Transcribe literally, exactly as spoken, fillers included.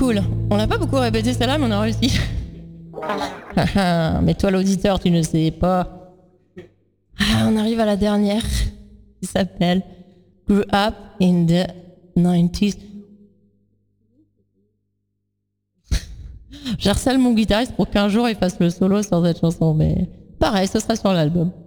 Cool. On l'a pas beaucoup répété celle-là, mais on a réussi. Mais toi, l'auditeur, tu ne sais pas. Ah, on arrive à la dernière, qui s'appelle Grew Up in the nineties. J'harcèle mon guitariste pour qu'un jour il fasse le solo sur cette chanson, mais pareil, ce sera sur l'album.